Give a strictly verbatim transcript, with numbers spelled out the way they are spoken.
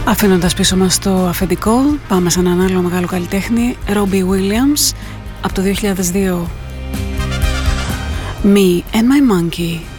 Αφήνοντας πίσω μας το αφεντικό, πάμε σε έναν άλλο μεγάλο καλλιτέχνη, Robbie Williams, από το δύο χιλιάδες δύο. Me and my monkey.